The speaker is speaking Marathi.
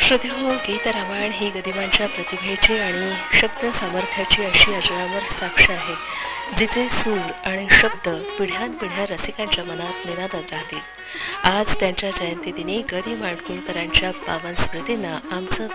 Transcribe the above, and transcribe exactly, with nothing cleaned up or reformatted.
श्रोतेहो, गीत रामायण ही गदिमांच्या प्रतिभेची आणि शब्द सामर्थ्याची अशी अजरामर साक्ष आहे, जिचे सूर आणि शब्द पिढ्यानपिढ्या रसिकांच्या मनात निनादत राहतील. आज त्यांच्या जयंतीदिनी गदी माडगुळकरांच्या पावन स्मृतींना आमचं